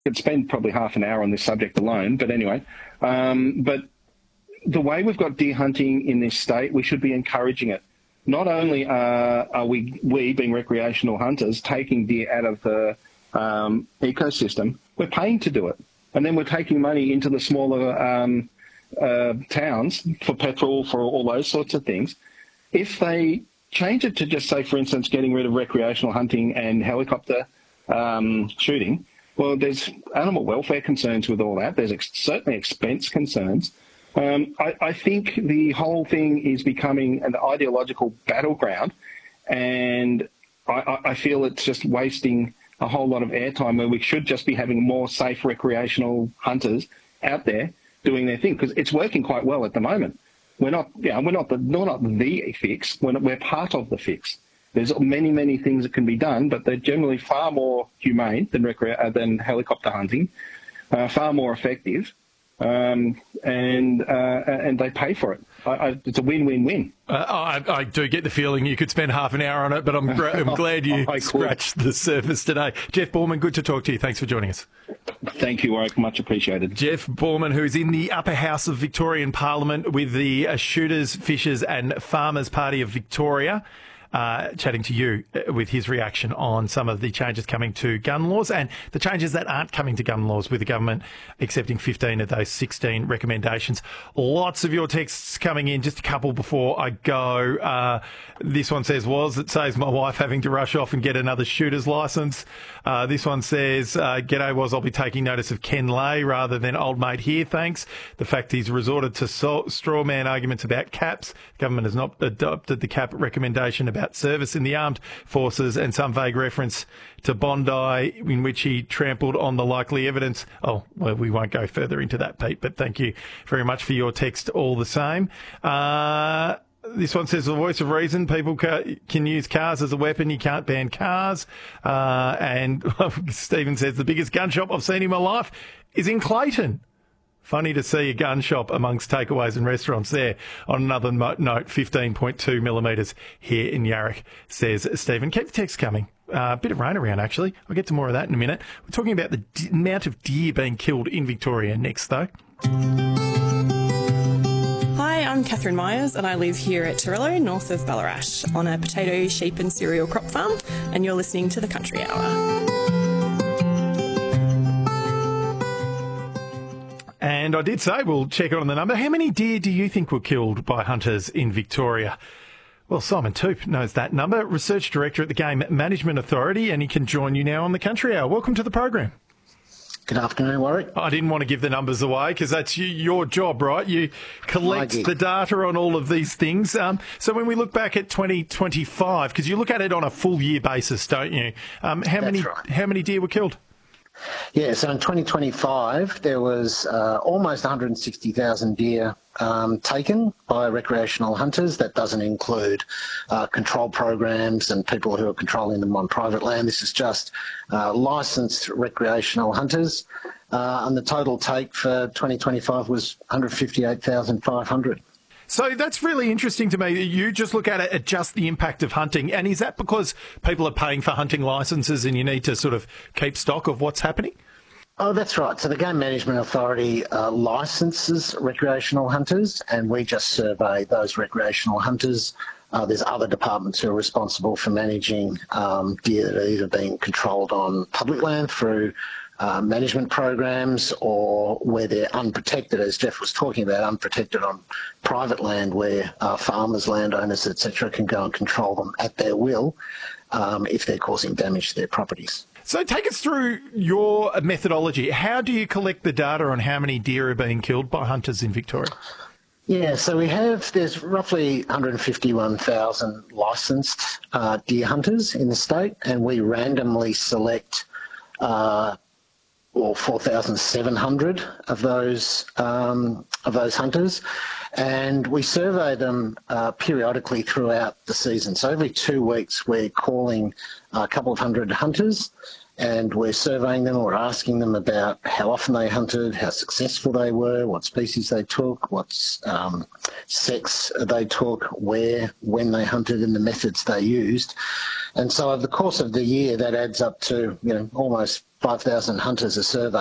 could spend probably half an hour on this subject alone, but anyway. But the way we've got deer hunting in this state, we should be encouraging it. Not only are we being recreational hunters, taking deer out of the ecosystem, we're paying to do it. And then we're taking money into the smaller towns for petrol, for all those sorts of things. If they change it to just say, for instance, getting rid of recreational hunting and helicopter shooting, well, there's animal welfare concerns with all that. There's certainly expense concerns. I think the whole thing is becoming an ideological battleground, and I feel it's just wasting a whole lot of airtime where we should just be having more safe recreational hunters out there doing their thing, because it's working quite well at the moment. We're not the fix. We're part of the fix. There's many things that can be done, but they're generally far more humane than helicopter hunting, far more effective, and they pay for it. It's a win-win-win. I do get the feeling you could spend half an hour on it, but I'm glad you scratched the surface today. Jeff Borman, good to talk to you. Thanks for joining us. Thank you, Warwick. Much appreciated. Jeff Borman, who's in the upper house of Victorian Parliament with the Shooters, Fishers and Farmers Party of Victoria, chatting to you with his reaction on some of the changes coming to gun laws and the changes that aren't coming to gun laws, with the government accepting 15 of those 16 recommendations. Lots of your texts coming in. Just a couple before I go. This one says, it saves my wife having to rush off and get another shooter's licence. This one says, g'day, I'll be taking notice of Ken Lay rather than old mate here, thanks. The fact he's resorted to straw man arguments about caps. Government has not adopted the cap recommendation about service in the armed forces, and some vague reference to Bondi in which he trampled on the likely evidence. Oh, well, we won't go further into that, Pete, but thank you very much for your text all the same. This one says, the voice of reason, people can use cars as a weapon, you can't ban cars. And Stephen says, the biggest gun shop I've seen in my life is in Clayton. Funny to see a gun shop amongst takeaways and restaurants there. On another note, 15.2 millimetres here in Yarrick, says Stephen. Keep the text coming. A bit of rain around, actually. I'll get to more of that in a minute. We're talking about the amount of deer being killed in Victoria next, though. Hi, I'm Catherine Myers and I live here at Torello, north of Ballarat, on a potato, sheep and cereal crop farm, and you're listening to The Country Hour. And I did say we'll check on the number. How many deer do you think were killed by hunters in Victoria? Well, Simon Toop knows that number, Research Director at the Game Management Authority, and he can join you now on the Country Hour. Welcome to the program. Good afternoon, Warwick. I didn't want to give the numbers away because that's your job, right? You collect the data on all of these things. So when we look back at 2025, because you look at it on a full year basis, don't you? How many deer were killed? Yeah, so in 2025, there was almost 160,000 deer taken by recreational hunters. That doesn't include control programs and people who are controlling them on private land. This is just licensed recreational hunters. And the total take for 2025 was 158,500. So that's really interesting to me. You just look at it at just the impact of hunting. And is that because people are paying for hunting licences and you need to sort of keep stock of what's happening? Oh, that's right. So the Game Management Authority licenses recreational hunters, and we just survey those recreational hunters. There's other departments who are responsible for managing deer that are either being controlled on public land through management programs, or where they're unprotected, as Jeff was talking about, unprotected on private land where farmers, landowners, etc. can go and control them at their will if they're causing damage to their properties. So take us through your methodology. How do you collect the data on how many deer are being killed by hunters in Victoria? Yeah, so there's roughly 151,000 licensed deer hunters in the state, and we randomly select 4,700 of those hunters, and we survey them periodically throughout the season. So every 2 weeks we're calling a couple of hundred hunters, and we're surveying them or asking them about how often they hunted, how successful they were, what species they took, what sex they took, where, when they hunted, and the methods they used. And so over the course of the year, that adds up to almost 5,000 hunters a survey.